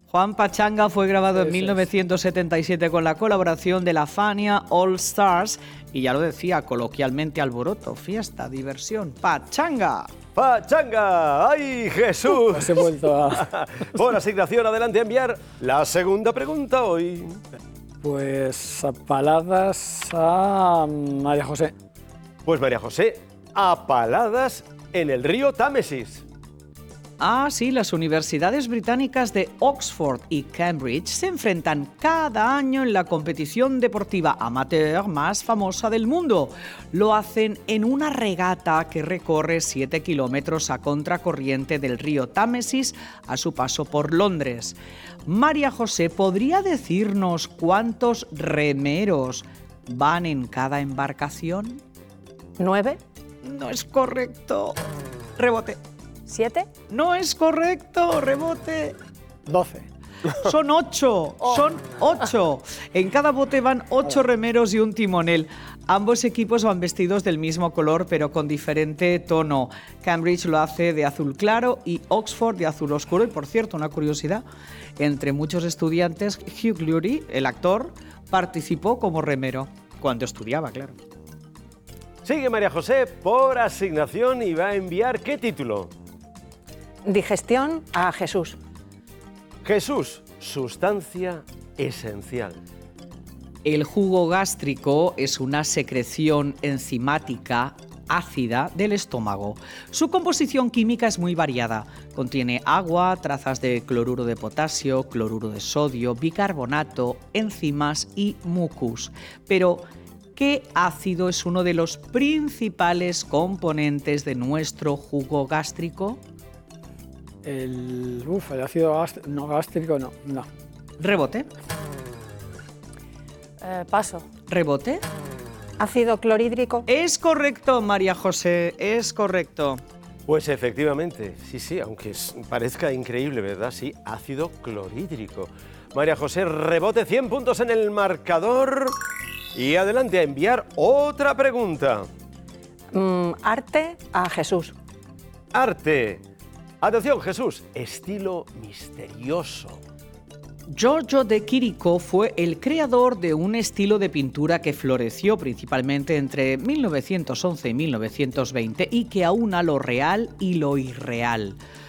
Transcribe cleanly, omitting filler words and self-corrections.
Juan Pachanga fue grabado en Eso es. 1977 con la colaboración de la Fania All Stars y ya lo decía coloquialmente alboroto, fiesta, diversión, Pachanga. ¡Pachanga! ¡Ay, Jesús! Os he vuelto a... Por asignación, adelante a enviar la segunda pregunta hoy. Pues a paladas a María José. Pues María José, apaladas en el río Támesis. Ah, sí, las universidades británicas de Oxford y Cambridge se enfrentan cada año en la competición deportiva amateur más famosa del mundo. Lo hacen en una regata que recorre 7 kilómetros a contracorriente del río Támesis a su paso por Londres. María José, ¿podría decirnos cuántos remeros van en cada embarcación? 9, No es correcto. Rebote. 7. No es correcto, rebote. 12. Son 8, son 8. En cada bote van 8 remeros y un timonel. Ambos equipos van vestidos del mismo color, pero con diferente tono. Cambridge lo hace de azul claro y Oxford de azul oscuro. Y por cierto, una curiosidad, entre muchos estudiantes, Hugh Laurie, el actor, participó como remero, cuando estudiaba, claro. Sigue María José por asignación y va a enviar ¿qué título? Digestión a Jesús. Jesús, sustancia esencial. El jugo gástrico es una secreción enzimática ácida del estómago. Su composición química es muy variada. Contiene agua, trazas de cloruro de potasio, cloruro de sodio, bicarbonato, enzimas y mucus. Pero, ¿qué ácido es uno de los principales componentes de nuestro jugo gástrico? El ácido gástrico, no. Rebote. Paso. Rebote. Ácido clorhídrico. Es correcto, María José, es correcto. Pues efectivamente, sí, aunque parezca increíble, ¿verdad? Sí, ácido clorhídrico. María José, rebote, 100 puntos en el marcador. Y adelante a enviar otra pregunta. Arte a Jesús. Arte. Atención, Jesús, estilo misterioso. Giorgio de Chirico fue el creador de un estilo de pintura que floreció principalmente entre 1911 y 1920 y que aúna lo real y lo irreal.